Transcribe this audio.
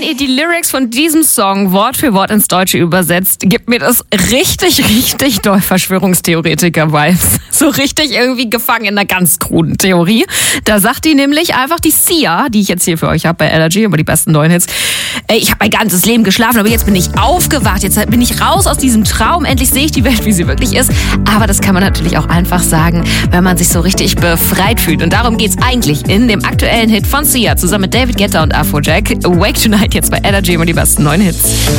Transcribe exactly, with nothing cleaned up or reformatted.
Wenn ihr die Lyrics von diesem Song Wort für Wort ins Deutsche übersetzt, gibt mir das richtig, richtig doll Verschwörungstheoretiker-Vibes. So richtig irgendwie gefangen in einer ganz kruden Theorie. Da sagt die nämlich einfach, die Sia, die ich jetzt hier für euch habe bei Energy, über die besten neuen Hits, ey, ich habe mein ganzes Leben geschlafen, aber jetzt bin ich aufgewacht, jetzt bin ich raus aus diesem Traum, endlich sehe ich die Welt, wie sie wirklich ist. Aber das kann man natürlich auch einfach sagen, wenn man sich so richtig befreit fühlt. Und darum geht's eigentlich in dem aktuellen Hit von Sia, zusammen mit David Guetta und Afrojack. Wake Tonight jetzt bei Energy, immer die besten neuen Hits.